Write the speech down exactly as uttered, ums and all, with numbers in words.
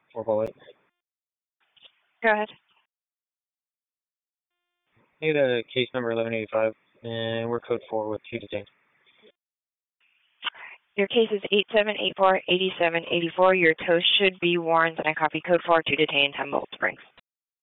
four four eight. Go ahead. Need a case number eleven eighty-five, and we're code four with two detained. Your case is eight seven eight four, eight seven eight four. Your tow should be warrants, and I copy code four, two detained, Humboldt Springs.